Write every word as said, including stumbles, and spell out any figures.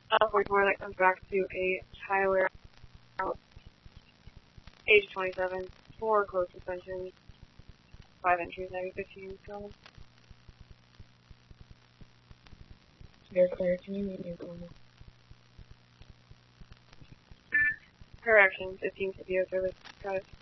Uh, forty-four, that comes back to a Tyler, age twenty-seven, four close suspension, five entries, maybe fifteen so. You're clear. Can you meet me for me? Correction, fifteen to be over with, got it.